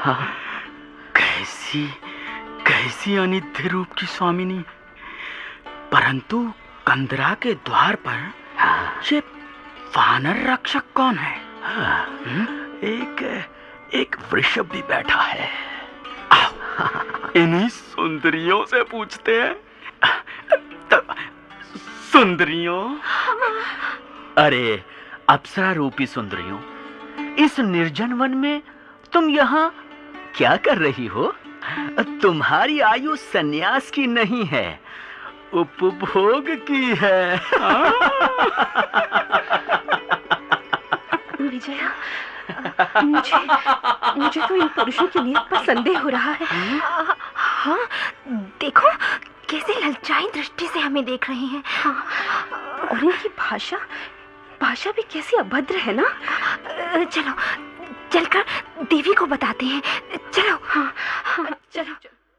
हाँ। कैसी कैसी अनित्य रूप की स्वामिनी, परंतु कंदरा के द्वार पर ये वानर रक्षक कौन है? एक वृषभ भी बैठा है। इन्हीं सुंदरियों से पूछते हैं। सुंदरियों? अरे अप्सरा रूपी सुंदरियों, इस निर्जन वन में तुम यहाँ क्या कर रही हो? तुम्हारी आयु सन्यास की नहीं है, उपभोग की है। विजया, मुझे तो इन पुरुषों की नीयत पर संदेह हो रहा है। हाँ, देखो कैसे ललचाई दृष्टि से हमें देख रहे हैं। और इनकी भाषा भी कैसी अभद्र है ना। चलो चलकर देवी को बताते हैं। चलो। हाँ, चलो।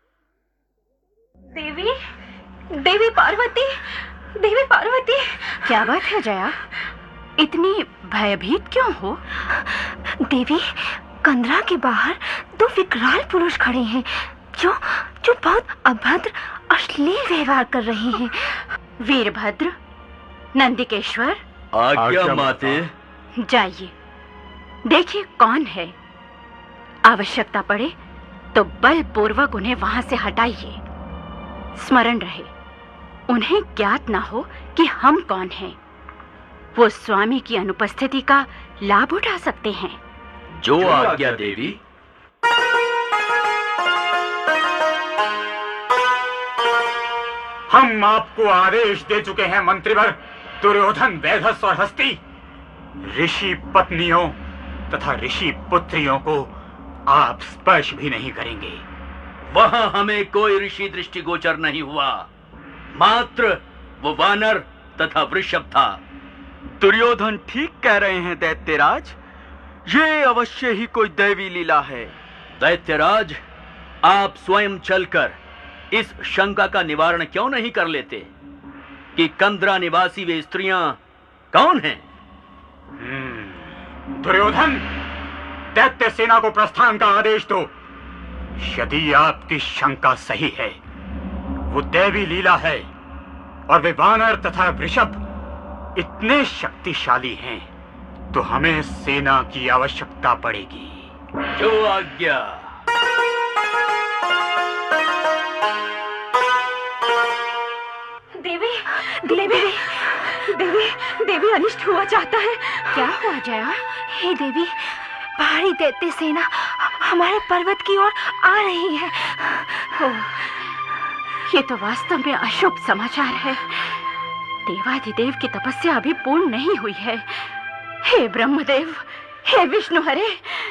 देवी पार्वती, देवी पार्वती। क्या बात है जया, इतनी भयभीत क्यों हो? देवी, कंदरा के बाहर दो विकराल पुरुष खड़े हैं जो बहुत अभद्र अश्लील व्यवहार कर रहे हैं। वीरभद्र, नंदिकेश्वर। आज्ञा माते। जाइए, देखिए कौन है। आवश्यकता पड़े तो बलपूर्वक उन्हें वहां से हटाइए। स्मरण रहे, उन्हें ज्ञात ना हो कि हम कौन हैं। वो स्वामी की अनुपस्थिति का लाभ उठा सकते हैं। जो आज्ञा देवी। हम आपको आदेश दे चुके हैं मंत्रीवर, दुर्योधन, वैधस और हस्ती ऋषि पत्नियों तथा ऋषि पुत्रियों को आप स्पर्श भी नहीं करेंगे। वहां हमें कोई ऋषि दृष्टिगोचर नहीं हुआ, मात्र वो वानर तथा वृषभ था। दुर्योधन ठीक कह रहे हैं दैत्यराज, ये अवश्य ही कोई दैवी लीला है। दैत्यराज, आप स्वयं चलकर इस शंका का निवारण क्यों नहीं कर लेते कि कंदरा निवासी वे स्त्रियां कौन हैं? दुर्योधन, दैत्य सेना को प्रस्थान का आदेश दो। यदि आपकी शंका सही है, वो दैवी लीला है और वे वानर तथा वृषभ इतने शक्तिशाली हैं, तो हमें सेना की आवश्यकता पड़ेगी। जो आज्ञा। देवी अनिष्ट हुआ चाहता है। क्या हुआ जया? हे देवी, भारी दैत्य सेना हमारे पर्वत की ओर आ रही है। ये तो वास्तव में अशुभ समाचार है। देवाधिदेव की तपस्या अभी पूर्ण नहीं हुई है। हे ब्रह्मदेव, हे विष्णु हरे।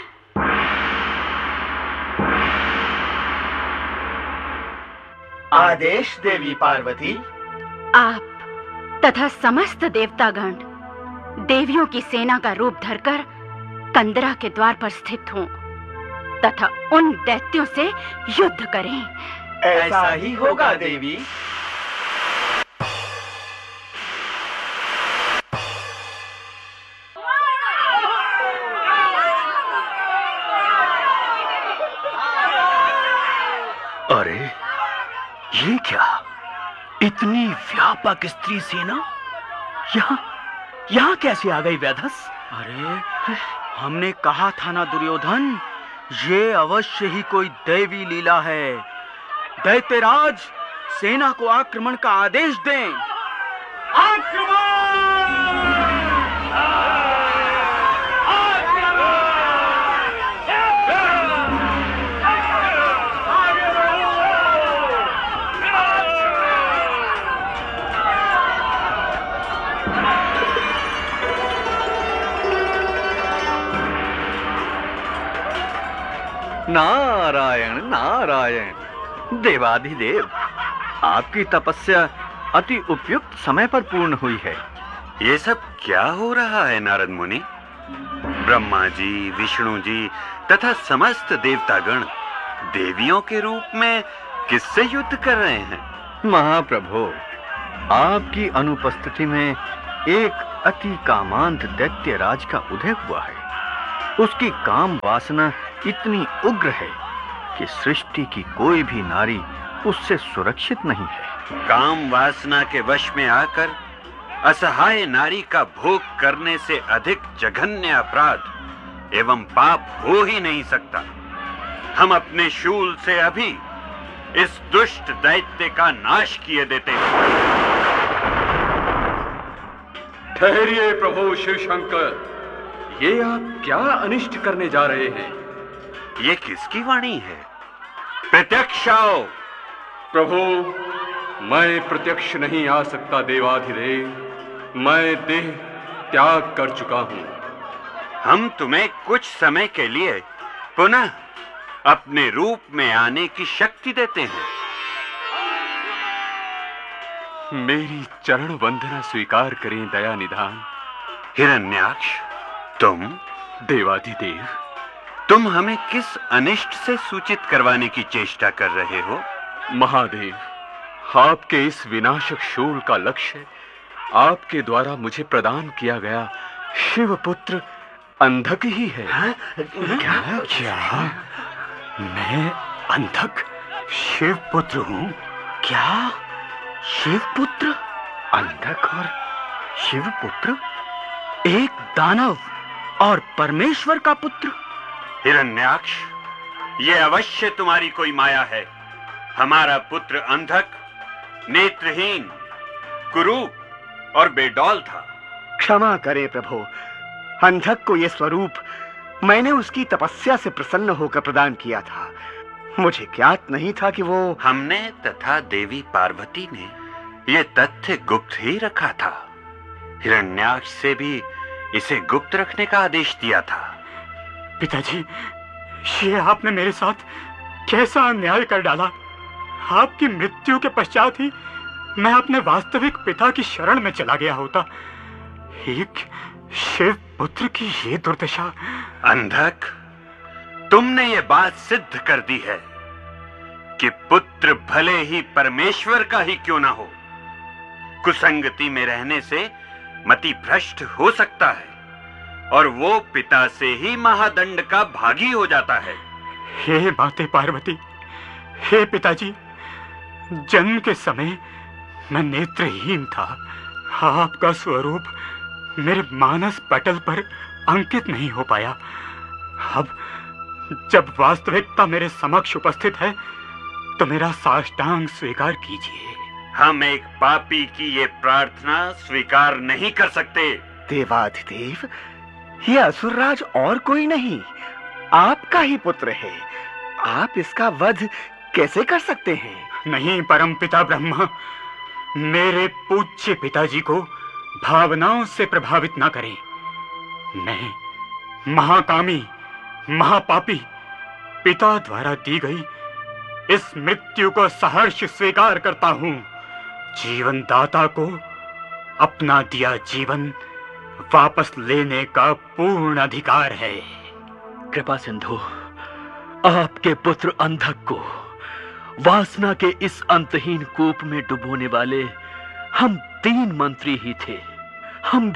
आदेश देवी पार्वती। आप तथा समस्त देवतागण देवियों की सेना का रूप धरकर कंदरा के द्वार पर स्थित हों तथा उन दैत्यों से युद्ध करें। ऐसा ही होगा देवी। अरे ये क्या, इतनी व्यापक स्त्री सेना यहाँ कैसे आ गई वैधस? अरे हमने कहा था ना दुर्योधन, ये अवश्य ही कोई दैवी लीला है। दैत्यराज, सेना को आक्रमण का आदेश दें। आक्रमण! नारायण नारायण। देवाधिदेव, आपकी तपस्या अति उपयुक्त समय पर पूर्ण हुई है। ये सब क्या हो रहा है नारद मुनि? ब्रह्मा जी, विष्णु जी तथा समस्त देवतागण देवियों के रूप में किससे युद्ध कर रहे हैं? महाप्रभु, आपकी अनुपस्थिति में एक अति कामांध दैत्यराज का उदय हुआ है। उसकी काम वासना इतनी उग्र है कि सृष्टि की कोई भी नारी उससे सुरक्षित नहीं है। काम वासना के वश में आकर असहाय नारी का भोग करने से अधिक जघन्य अपराध एवं पाप हो ही नहीं सकता। हम अपने शूल से अभी इस दुष्ट दैत्य का नाश किए देते हैं। ठहरिए प्रभु शिव शंकर, ये आप क्या अनिष्ट करने जा रहे हैं? ये किसकी वाणी है? प्रत्यक्ष आओ। प्रभु, मैं प्रत्यक्ष नहीं आ सकता देवाधिदेव, मैं देह त्याग कर चुका हूं। हम तुम्हें कुछ समय के लिए पुनः अपने रूप में आने की शक्ति देते हैं। मेरी चरण वंदना स्वीकार करें दया निधान। हिरण्याक्ष, तुम देवाधिदेव, तुम हमें किस अनिष्ट से सूचित करवाने की चेष्टा कर रहे हो? महादेव, आपके इस विनाशक शूल का लक्ष्य आपके द्वारा मुझे प्रदान किया गया शिवपुत्र अंधक ही है। क्या मैं अंधक शिवपुत्र हूँ? क्या शिवपुत्र? अंधक और शिवपुत्र? एक दानव और परमेश्वर का पुत्र? हिरण्याक्ष, ये अवश्य तुम्हारी कोई माया है। हमारा पुत्र अंधक, नेत्रहीन, कुरूप और बेडौल था। क्षमा करें प्रभु, अंधक को यह स्वरूप मैंने उसकी तपस्या से प्रसन्न होकर प्रदान किया था। मुझे ज्ञात नहीं था कि वो हमने तथा देवी पार्वती ने ये तथ्य गुप्त ही रखा था। हिरण्याक्ष से भी इसे गुप्त रखने का आदेश दिया था। पिताजी, ये आपने मेरे साथ कैसा अन्याय कर डाला। आपकी मृत्यु के पश्चात ही मैं अपने वास्तविक पिता की शरण में चला गया होता। एक शिव पुत्र की ये दुर्दशा। अंधक, तुमने ये बात सिद्ध कर दी है कि पुत्र भले ही परमेश्वर का ही क्यों ना हो, कुसंगति में रहने से मति भ्रष्ट हो सकता है और वो पिता से ही महादंड का भागी हो जाता है। हे माते पार्वती, हे पिताजी, जन्म के समय मैं नेत्रहीन था। आपका स्वरूप मेरे मानस पटल पर अंकित नहीं हो पाया। अब जब वास्तविकता मेरे समक्ष उपस्थित है तो मेरा साष्टांग स्वीकार कीजिए। हम एक पापी की ये प्रार्थना स्वीकार नहीं कर सकते। देवाधिदेव, ये असुरराज और कोई नहीं, आपका ही पुत्र है। आप इसका वध कैसे कर सकते हैं? नहीं परम पिता ब्रह्मा, मेरे पूज्य पिताजी को भावनाओं से प्रभावित ना करें। मैं महाकामी, महापापी पिता द्वारा दी गई इस मृत्यु को सहर्ष स्वीकार करता हूं। जीवन दाता को अपना दिया जीवन वापस लेने का पूर्ण अधिकार है। कृपा सिंधु, आपके पुत्र अंधक को वासना के इस अंतहीन कूप में डुबोने वाले हम 3 मंत्री ही थे। हम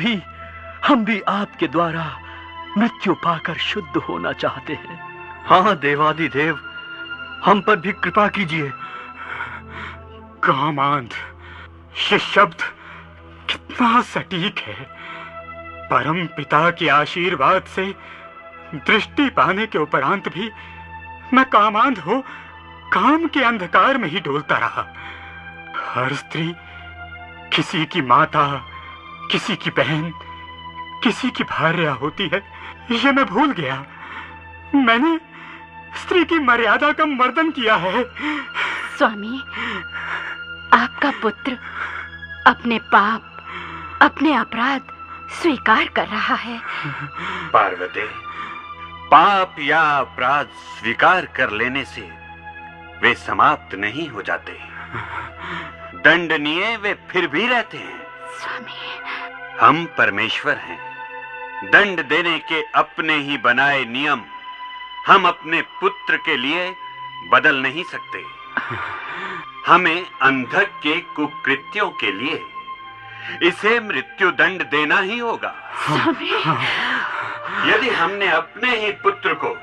भी आपके द्वारा मृत्यु पाकर शुद्ध होना चाहते हैं। हाँ देवाधिदेव, हम पर भी कृपा कीजिए। कामांध, ये शब्द कितना सटीक है। परम पिता के आशीर्वाद से दृष्टि पाने के उपरांत भी मैं कामांध हो काम के अंधकार में ही डोलता रहा। हर स्त्री किसी की माता, किसी की बहन, किसी की भार्या होती है, ये मैं भूल गया। मैंने स्त्री की मर्यादा का मर्दन किया है। स्वामी, आपका पुत्र अपने पाप, अपने अपराध स्वीकार कर रहा है। पार्वती, पाप या अपराध स्वीकार कर लेने से वे समाप्त नहीं हो जाते, दंडनीय वे फिर भी रहते हैं। स्वामी, हम परमेश्वर हैं। दंड देने के अपने ही बनाए नियम हम अपने पुत्र के लिए बदल नहीं सकते। हमें अंधक के कुकृत्यों के लिए इसे मृत्यु दंड देना ही होगा। स्वामी, यदि हमने अपने ही पुत्र को